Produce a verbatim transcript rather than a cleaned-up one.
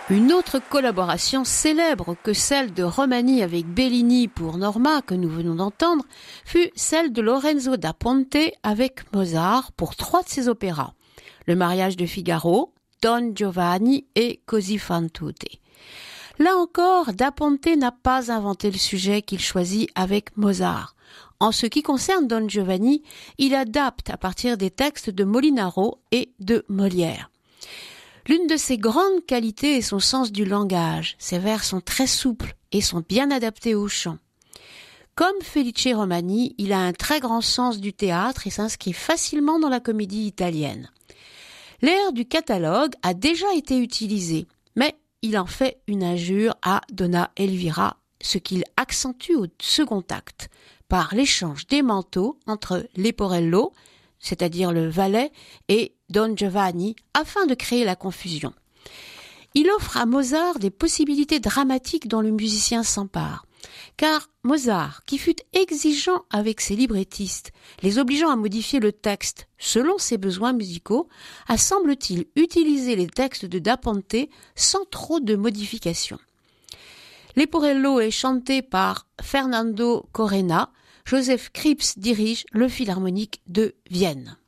Une autre collaboration célèbre que celle de Romani avec Bellini pour Norma, que nous venons d'entendre, fut celle de Lorenzo da Ponte avec Mozart pour trois de ses opéras, Le mariage de Figaro, Don Giovanni et Così fan tutte. Là encore, da Ponte n'a pas inventé le sujet qu'il choisit avec Mozart. En ce qui concerne Don Giovanni, il adapte à partir des textes de Molinaro et de Molière. L'une de ses grandes qualités est son sens du langage. Ses vers sont très souples et sont bien adaptés au chant. Comme Felice Romani, il a un très grand sens du théâtre et s'inscrit facilement dans la comédie italienne. L'air du catalogue a déjà été utilisé, mais il en fait une injure à Donna Elvira, ce qu'il accentue au second acte, par l'échange des manteaux entre Leporello, c'est-à-dire le valet, et Don Giovanni, afin de créer la confusion. Il offre à Mozart des possibilités dramatiques dont le musicien s'empare. Car Mozart, qui fut exigeant avec ses librettistes, les obligeant à modifier le texte selon ses besoins musicaux, a semble-t-il utilisé les textes de da Ponte sans trop de modifications. Leporello est chanté par Fernando Corena. Joseph Krips dirige le Philharmonique de Vienne.